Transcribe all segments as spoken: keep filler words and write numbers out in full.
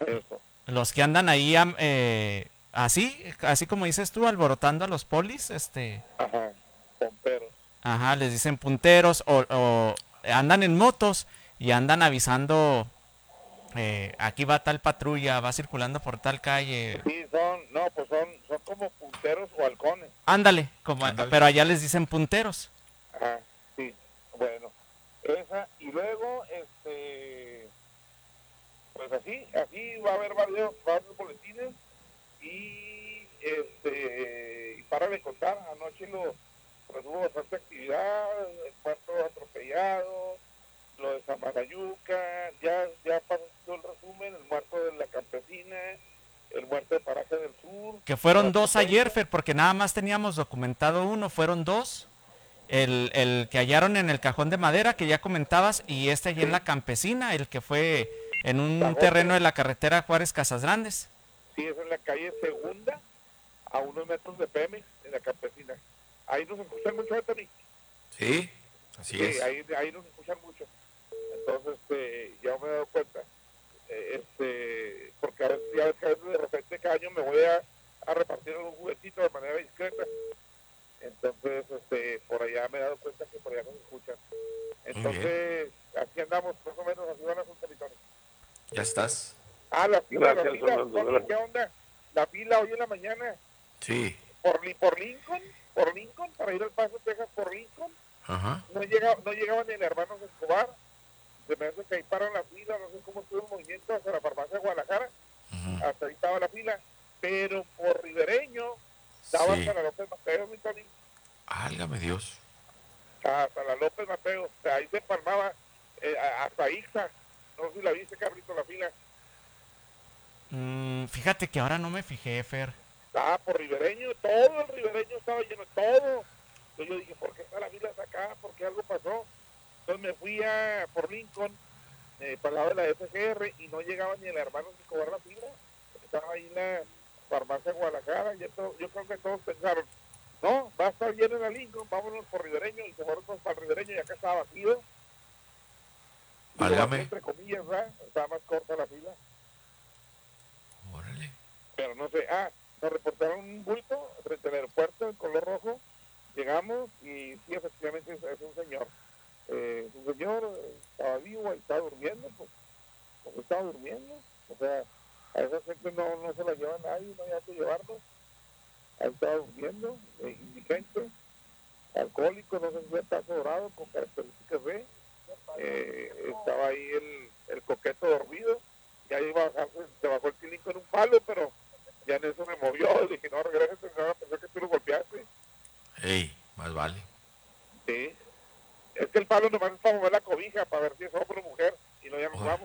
Eso. Los que andan ahí am- eh, así, así como dices tú, alborotando a los polis, este, Ajá. Pomperos. ajá, les dicen punteros o, o andan en motos y andan avisando, eh, aquí va tal patrulla, va circulando por tal calle. Sí, son, no, pues son, son como punteros o halcones. Ándale, como, Ándale. pero allá les dicen punteros. Ajá, sí. Bueno, esa, y luego, este, pues así, así va a haber varios, varios boletines y, este, y para de contar, anoche lo, pues hubo bastante actividad, el muerto atropellado, lo de Samalayuca, ya, ya pasó el resumen, el muerto de la campesina, el muerto de Paraje del Sur, Que el fueron dos ayer, atropello. Fer, porque nada más teníamos documentado uno, fueron dos. El, el que hallaron en el cajón de madera que ya comentabas y este allí en Sí, la campesina, el que fue en un terreno Zagote, de la carretera Juárez Casas Grandes. sí, es en la calle Segunda, a unos metros de Pemex, en la campesina. Ahí nos escuchan mucho, Anthony. Sí, así Sí, es. ahí, ahí nos escuchan mucho. Entonces, este, ya me he dado cuenta. Eh, este, porque a veces, ya ves que a veces de repente cada año me voy a, a repartir algún juguetito de manera discreta. Entonces, este, por allá me he dado cuenta que por allá nos escuchan. Muy bien. Entonces, así andamos, más o menos, así van las televisiones. Ya estás. Ah, la fila, la Gracias, fila, Fernando. Tony, ¿qué Gracias. onda? La fila hoy en la mañana, Sí. por, Li- por Lincoln, por Lincoln, para ir al Paso, Texas, por Lincoln, Ajá. no llegaba, no llegaban ni el hermano Escobar, se me hace que ahí paran la fila, no sé cómo estuvo el movimiento hasta la farmacia de Guadalajara, Ujú. hasta ahí estaba la fila, pero por Ribereño, daba hasta Sí. la López Mateo, mi Tony, Álgame Dios. hasta la López Mateo, o sea, ahí se empalmaba, eh, a- hasta Ixa, no sé si la viste, Carlito, la fila, Mm, fíjate que ahora no me fijé, Fer. estaba por Ribereño, todo el Ribereño estaba lleno, todo. Entonces yo dije, ¿por qué está la fila hasta acá? ¿Por qué algo pasó? Entonces me fui a por Lincoln, eh, para el lado de la F G R, y no llegaba ni el hermano sin cobrar la fila. Estaba ahí en la farmacia de Guadalajara, y yo, yo creo que todos pensaron, no, va a estar lleno en la Lincoln, vámonos por Ribereño, y se fueron todos para el Ribereño, y acá estaba vacío. Digo, vacío Válgame. entre comillas, ¿verdad? Estaba más corta la fila. Órale. Pero no sé, ah, nos reportaron un bulto frente al aeropuerto en color rojo, llegamos y sí, efectivamente es, es un señor. Eh, un señor eh, estaba vivo, estaba durmiendo, pues, pues estaba durmiendo. O sea, a esa gente no, no se la lleva nadie, no hay que llevarlo. Ahí estaba durmiendo, eh, indigente, alcohólico, no sé si está sobrado, con características B. Eh, estaba ahí el, el coqueto dormido, ya iba a bajarse, se bajó el cilindro en un palo, pero ya en eso me movió, dije, no, regrésate, no, pensé que tú lo golpeaste. Ey, más vale. Sí, es que el palo nomás es para mover la cobija, para ver si es hombre o mujer, y no, ya nos Órale. vamos,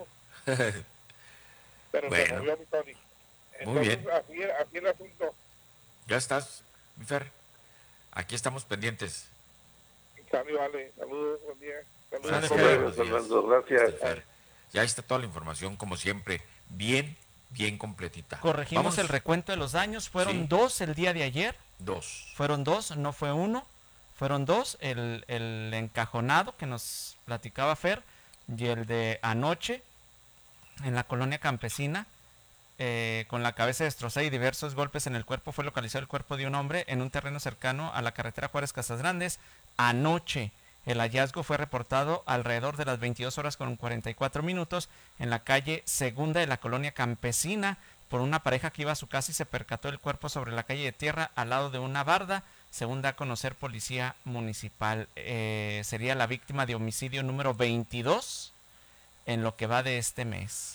pero se Bueno, movió mi Tony. muy Entonces, bien. así, así el asunto. Ya estás, mi Fer. Aquí estamos pendientes. Sami, vale, saludos, buen día, saludos, Sale, Gracias, profe. Fer. Gracias, buenos días. Fernando. Este Gracias. el Bye. Fer. Ya está toda la información, como siempre, bien, bien completita. Corregimos el Vámonos. recuento de los daños. Fueron Sí, dos el día de ayer. dos. Fueron dos, no fue uno. Fueron dos. El, el encajonado que nos platicaba Fer y el de anoche en la colonia campesina. Eh, con la cabeza destrozada y diversos golpes en el cuerpo, fue localizado el cuerpo de un hombre en un terreno cercano a la carretera Juárez Casas Grandes. Anoche el hallazgo fue reportado alrededor de las veintidós horas con cuarenta y cuatro minutos en la calle Segunda de la colonia campesina por una pareja que iba a su casa y se percató el cuerpo sobre la calle de tierra al lado de una barda, según da a conocer policía municipal. Eh, sería la víctima de homicidio número veintidós en lo que va de este mes.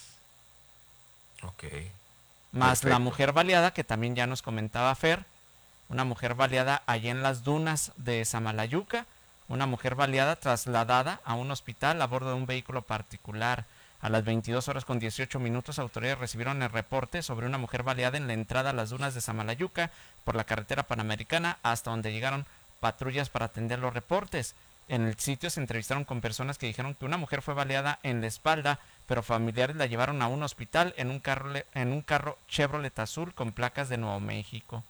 Ok, Más la perfecto. mujer baleada, que también ya nos comentaba Fer, una mujer baleada allá en las dunas de Samalayuca, una mujer baleada trasladada a un hospital a bordo de un vehículo particular. A las veintidós horas con dieciocho minutos, autoridades recibieron el reporte sobre una mujer baleada en la entrada a las dunas de Samalayuca por la carretera panamericana, hasta donde llegaron patrullas para atender los reportes. En el sitio se entrevistaron con personas que dijeron que una mujer fue baleada en la espalda, pero familiares la llevaron a un hospital en un carro, en un carro Chevrolet azul con placas de Nuevo México.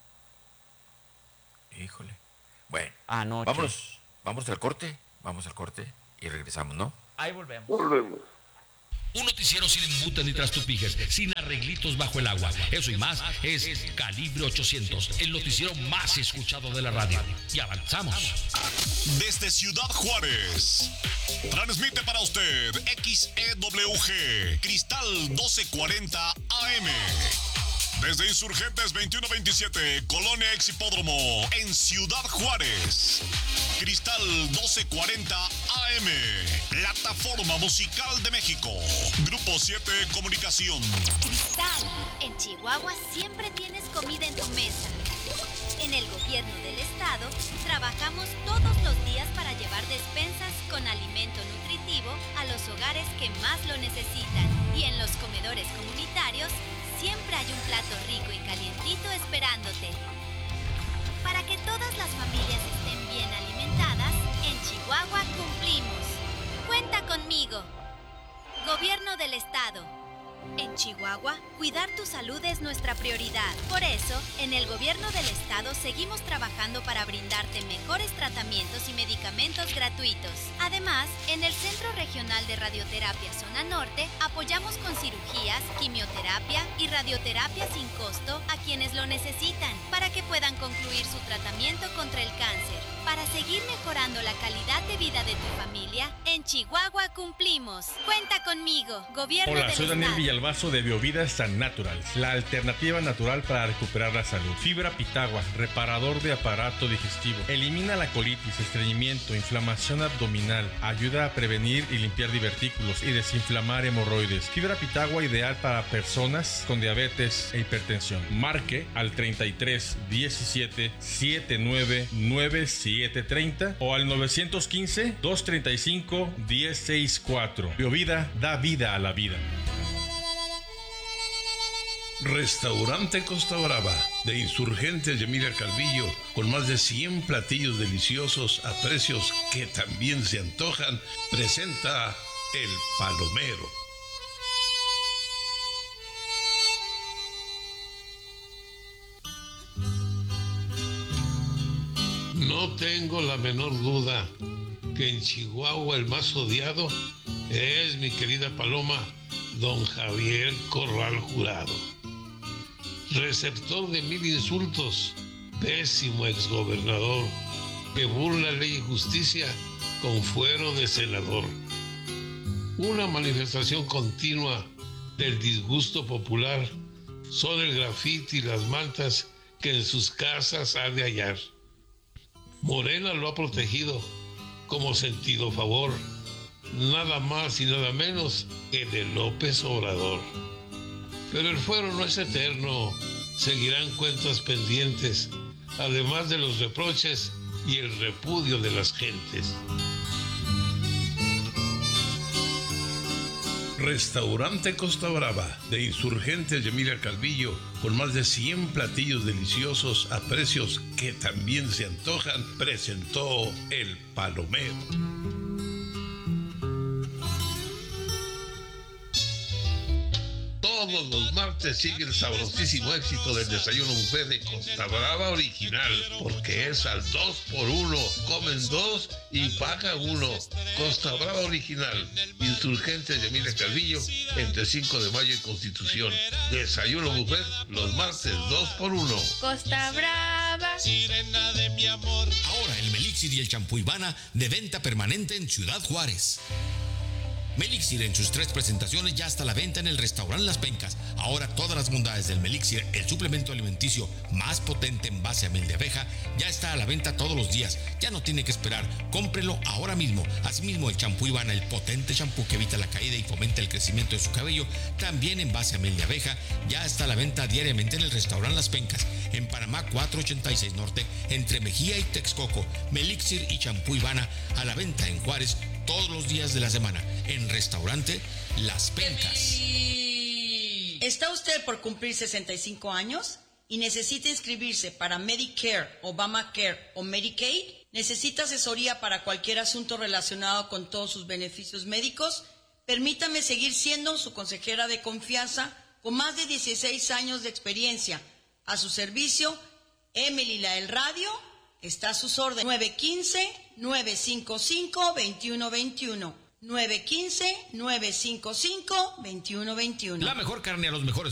Híjole. Bueno, Anoche. vámonos. Vamos al corte. Vamos al corte y regresamos, ¿no? Ahí volvemos. Volvemos. Un noticiero sin embutes ni trastupijes, sin arreglitos bajo el agua. Eso y más es Calibre ochocientos, el noticiero más escuchado de la radio. Y avanzamos. Desde Ciudad Juárez, transmite para usted X E W G, Cristal doce cuarenta A M. Desde Insurgentes veintiuno veintisiete, Colonia Ex Hipódromo, en Ciudad Juárez. Cristal doce cuarenta A M, Plataforma Musical de México. Grupo siete Comunicación. Cristal, en Chihuahua siempre tienes comida en tu mesa. En el gobierno del estado, trabajamos todos los días para llevar despensas con alimento nutritivo a los hogares que más lo necesitan. Y en los comedores comunitarios, siempre hay un plato rico y calientito esperándote. Para que todas las familias estén bien alimentadas, en Chihuahua cumplimos. Cuenta conmigo. Gobierno del Estado. En Chihuahua, cuidar tu salud es nuestra prioridad. Por eso, en el Gobierno del Estado seguimos trabajando para brindarte mejores tratamientos y medicamentos gratuitos. Además, en el Centro Regional de Radioterapia Zona Norte, apoyamos con cirugías, quimioterapia y radioterapia sin costo a quienes lo necesitan, para que puedan concluir su tratamiento contra el cáncer. Para seguir mejorando la calidad de vida de tu familia, en Chihuahua cumplimos. Cuenta conmigo, Gobierno Hola, del soy Daniel Estado. Villalbazo de Biovida San Naturals, la alternativa natural para recuperar la salud. Fibra Pitagua, reparador de aparato digestivo. Elimina la colitis, estreñimiento, inflamación abdominal. Ayuda a prevenir y limpiar divertículos y desinflamar hemorroides. Fibra Pitagua ideal para personas con diabetes e hipertensión. Marque al treinta y tres diecisiete setenta y nueve noventa y siete treinta o al nueve uno cinco dos treinta y cinco diez sesenta y cuatro. Biovida da vida a la vida. Restaurante Costa Brava, de Insurgentes de Emilia Calvillo, con más de cien platillos deliciosos a precios que también se antojan, presenta El Palomero. No tengo la menor duda que en Chihuahua el más odiado es mi querida paloma, don Javier Corral Jurado. Receptor de mil insultos, pésimo exgobernador, que burla ley y justicia con fuero de senador. Una manifestación continua del disgusto popular son el grafiti y las mantas que en sus casas ha de hallar. Morena lo ha protegido como sentido favor, nada más y nada menos que de López Obrador. Pero el fuero no es eterno, seguirán cuentas pendientes, además de los reproches y el repudio de las gentes. Restaurante Costa Brava, de Insurgentes de Emilia Calvillo, con más de cien platillos deliciosos a precios que también se antojan, presentó El Palomero. Todos los martes sigue el sabrosísimo éxito del desayuno buffet de Costa Brava Original, porque es al dos por uno, comen dos y paga uno. Costa Brava Original, Insurgentes de Emilia Calvillo, entre cinco de mayo y Constitución. Desayuno buffet los martes dos por uno. Costa Brava, Sirena de mi amor. Ahora el Melixir y el champú Ivana de venta permanente en Ciudad Juárez. Melixir en sus tres presentaciones ya está a la venta en el restaurante Las Pencas. Ahora todas las bondades del Melixir, el suplemento alimenticio más potente en base a miel de abeja, ya está a la venta todos los días. Ya no tiene que esperar, cómprelo ahora mismo. Asimismo el champú Ivana, el potente champú que evita la caída y fomenta el crecimiento de su cabello, también en base a miel de abeja, ya está a la venta diariamente en el restaurante Las Pencas, en Panamá cuatrocientos ochenta y seis Norte, entre Mejía y Texcoco. Melixir y champú Ivana a la venta en Juárez todos los días de la semana, en restaurante Las Pencas. ¿Está usted por cumplir sesenta y cinco años y necesita inscribirse para Medicare, Obamacare o Medicaid? ¿Necesita asesoría para cualquier asunto relacionado con todos sus beneficios médicos? Permítame seguir siendo su consejera de confianza con más de dieciséis años de experiencia. A su servicio, Emily la del Radio está a sus órdenes. nueve uno cinco, nueve cinco cinco, dos uno dos uno. nueve uno cinco, nueve cinco cinco, dos uno dos uno. La mejor carne a los mejores